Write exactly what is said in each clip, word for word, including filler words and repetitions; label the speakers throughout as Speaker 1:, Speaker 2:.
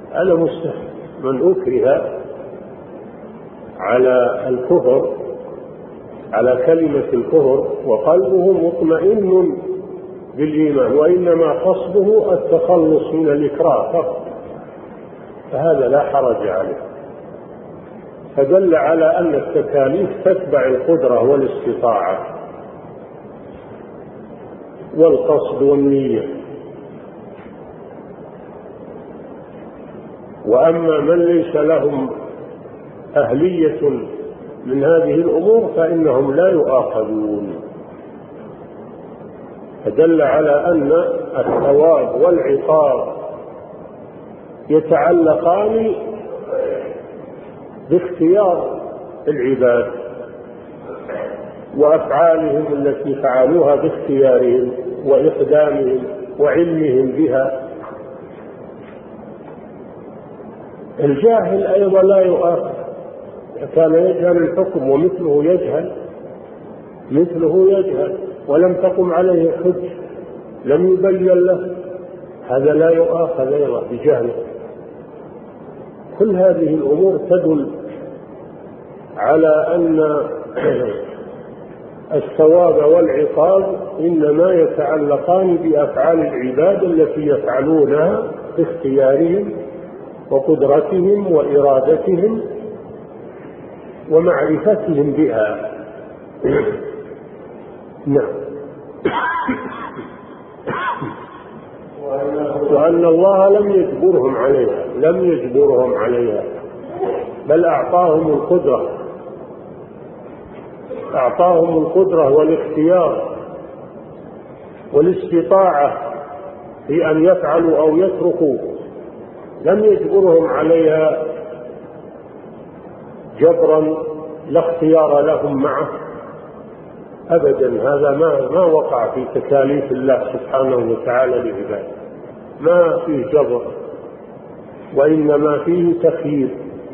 Speaker 1: هذا مستحيل. من أكره على الكفر، على كلمة الكفر، وقلبه مطمئن بالإيمان، وإنما قصده التخلص من الإكراه فقط، فهذا لا حرج عليه. فدل على أن التكاليف تتبع القدرة والاستطاعة والقصد والنية. وأما من ليس لهم أهلية من هذه الأمور فإنهم لا يؤاخذون. فدل على أن الثواب والعقاب يتعلقان باختيار العباد وأفعالهم التي فعلوها باختيارهم وإقدامهم وعلمهم بها. الجاهل أيضا لا يؤاخذ، كان يجهل الحكم ومثله يجهل مثله يجهل ولم تقم عليه حجة، لم يبين له، هذا لا يؤاخذ أيضا بجهله. كل هذه الأمور تدل على أن الثواب والعقاب إنما يتعلقان بأفعال العباد التي يفعلونها باختيارهم وقدرتهم وإرادتهم ومعرفتهم بها. نعم. وأن الله لم يجبرهم عليها لم يجبرهم عليها بل أعطاهم القدرة أعطاهم القدرة والاختيار والاستطاعة في أن يفعلوا أو يتركوا، لم يجبرهم عليها جبرا لا اختيار لهم معه أبدا. هذا ما ما وقع في تكاليف الله سبحانه وتعالى لعباده، ما فيه جبر وإنما فيه تخيير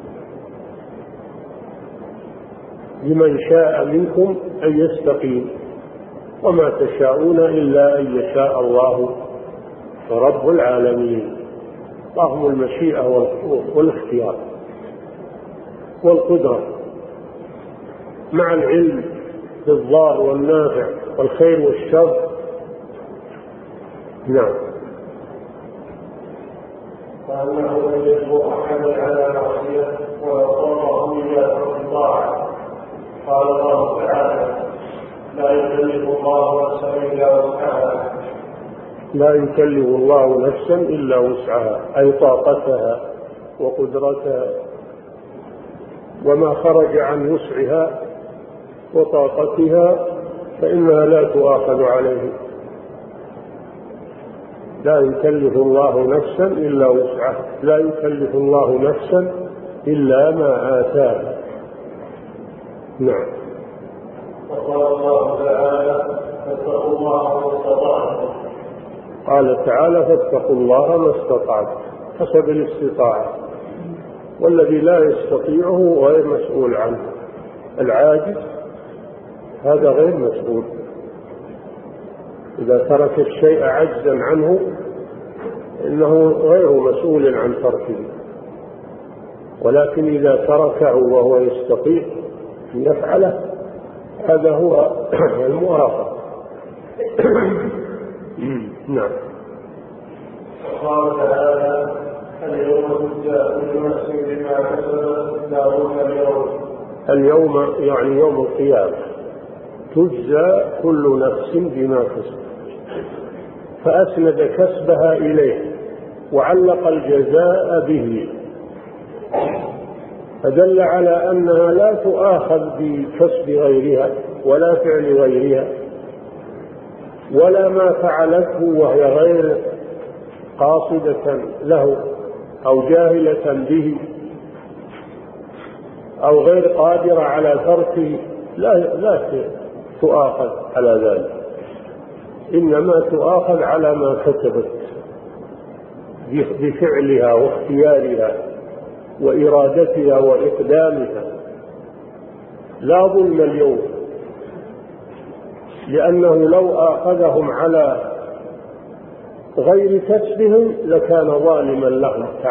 Speaker 1: لمن شاء منكم أن يستقيم، وما تشاءون إلا أن يشاء الله رب العالمين. لهم المشيئة والاختيار والقدرة مع العلم بالضار والنافع والخير والشر. نعم.
Speaker 2: فأنه لم يجبر أحدا على معصية ويضطره إلى الطاعة. قال الله تعالى: لا يكلف الله نفسا إلا وسعها.
Speaker 1: لا يكلف الله نفسا إلا وسعها، أي طاقتها وقدرتها، وما خرج عن وسعها وطاقتها فإنها لا تؤاخذ عليه. لا يكلف الله نفسا إلا وسعها، لا يكلف الله نفسا إلا ما آتاها. نعم.
Speaker 2: وقال الله تعالى: فاتقوا الله ما استطعتم.
Speaker 1: قال تعالى: فاتقوا الله ما استطعتم، حسب الاستطاعة، والذي لا يستطيعه غير مسؤول عنه. العاجز هذا غير مسؤول، إذا ترك الشيء عجزا عنه إنه غير مسؤول عن تركه، ولكن إذا تركه وهو يستطيع أن يفعله هذا هو الموافق. نعم.
Speaker 2: وقال تعالى: اليوم تجزى كل نفس بما كسبت لا ظلم اليوم.
Speaker 1: اليوم يعني يوم القيامة تجزى كل نفس بما كسبت، فأسند كسبها إليه وعلق الجزاء به، فدل على أنها لا تؤاخذ بكسب غيرها ولا فعل غيرها ولا ما فعلته وهي غير قاصدة له أو جاهلة به أو غير قادرة على تركه، لا لا تؤاخذ على ذلك، إنما تؤاخذ على ما كتبت بفعلها واختيارها وإرادتها وإقدامها. لا ظلم اليوم، لأنه لو آخذهم على غير كسبهم لكان ظالما لهم.